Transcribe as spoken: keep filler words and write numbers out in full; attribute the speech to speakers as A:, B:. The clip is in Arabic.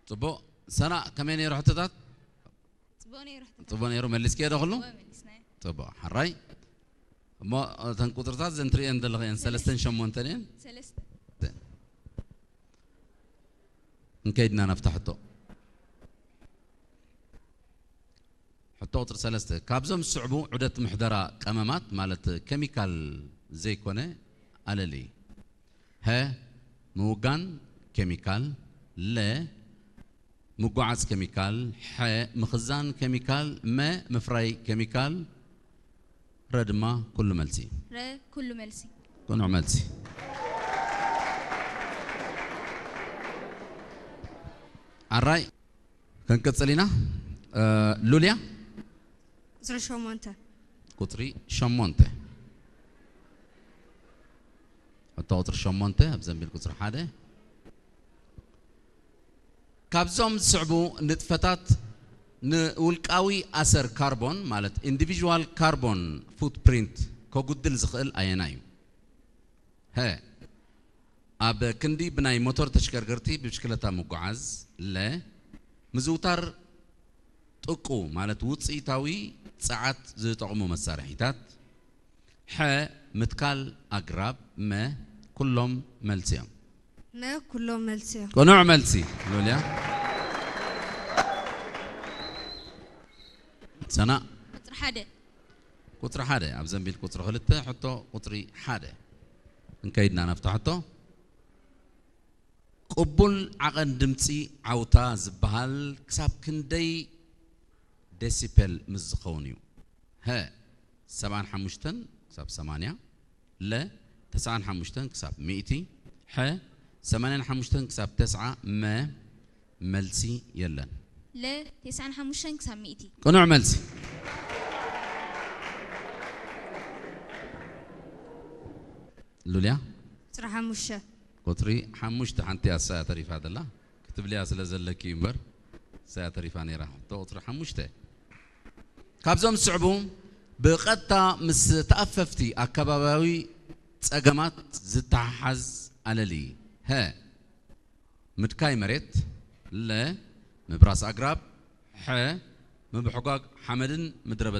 A: طبو سنة كمان يروح تتات
B: طبوني رحت
A: طبوني يروح مليس كده خلو طبو حراي ما تنقطرتات زنتري عند الغين سلستن شمون تنين
B: سلسته
A: نكيدنا نفتحته حتى وتر سلسته كابزم الصعبو عدة محضرة قمامات مالت كيميكال زي كونه على لي ها موغان كيميكال لا مقعز كيميكال ح مخزان كيميكال ما مفراي كيميكال ردما كل ملسي
B: ر كل ملسي
A: كل ملسي الراي كان كتصلينا أه لوليا
B: زر شمونته
A: قطري شمونته حتى قطر شمونته بزنبيل قطر حاده كابزوم صعبو نتفتات نولقاوي اثر كربون مالت individual carbon footprint كوغدل زخل ايناي ها اب كندي بناي موتور تشكركرتي بشكلتا مقعز لا مزوتار طقو مالت وصيتاوي صعات زطقمو مسارحيتات ح متكال اقراب ما كلهم ملسيهم
B: ما كلهم ملسي
A: ونوع ملسي لوليا سنة
B: قطر حدا
A: قطر حدا أبزن بيل قطر خلته حتى قطري حدا نكيدنا نفتحته قبل عقد دمتي عوتا زبهال كساب كندي ديسيبل مزخونيو ها سبعان حمشتن كساب ثمانية لا تسعان حمشتن كساب مئتي ح ثمانين حمشتن كساب تسعة ما ملسي يلا
B: لا تسعة حمشتن كساب مئتي
A: كنوع ملسي لوليا
B: ترى حمشة
A: قطري حمشت حنتي الساعة تعرف هذا الله كتب لي أصل زلك يمبر ساعة تعرف أنا راح تقطر حمشته كابزوم صعبو بقطع مس تأففتي أكبابوي تأجمات زتحز على لي ها متكاي مريت لا مبراس أقرب ح مبحقاق حمدن مدربة